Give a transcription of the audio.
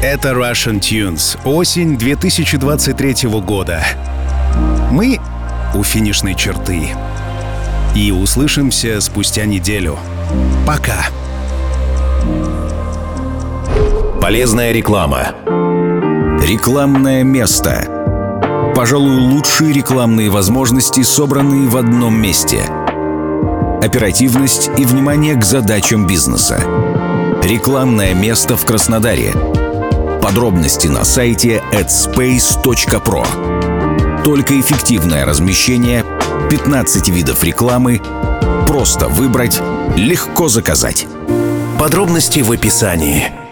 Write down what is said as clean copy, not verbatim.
Это Russian Tunes. Осень 2023 года. Мы у финишной черты. И услышимся спустя неделю. Пока. Полезная реклама. Рекламное место. Пожалуй, лучшие рекламные возможности, собранные в одном месте. Оперативность и внимание к задачам бизнеса. Рекламное место в Краснодаре. Подробности на сайте adspace.pro. Только эффективное размещение, 15 видов рекламы, просто выбрать, легко заказать. Подробности в описании.